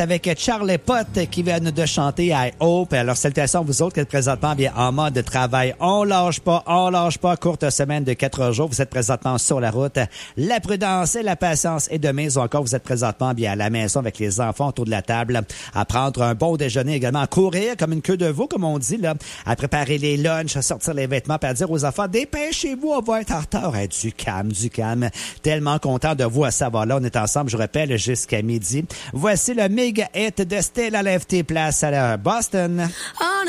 Avec Charlie Pot qui vient de chanter I Hope. Alors, salutations à vous autres qui êtes présentement bien en mode de travail. On lâche pas. Courte semaine de 4 jours. Vous êtes présentement sur la route. La prudence et la patience est de mise. Encore, vous êtes présentement bien à la maison avec les enfants autour de la table. À prendre un bon déjeuner également. À courir comme une queue de veau, comme on dit, là. À préparer les lunchs, à sortir les vêtements, puis à dire aux enfants, dépêchez-vous, on va être en retard. Hey, du calme. Tellement content de vous à savoir-là. On est ensemble, je rappelle, jusqu'à midi. Voici le méga hit de Still à l'FT Place à Boston.